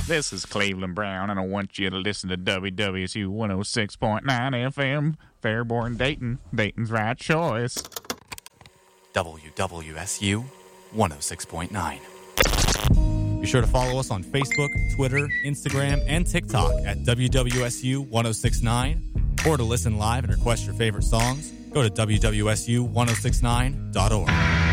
This is Cleveland Brown, and I want you to listen to WWSU 106.9 FM, Fairborn, Dayton. Dayton's right choice. WWSU 106.9. Be sure to follow us on Facebook, Twitter, Instagram, and TikTok at WWSU 106.9. Or to listen live and request your favorite songs, go to WWSU1069.org.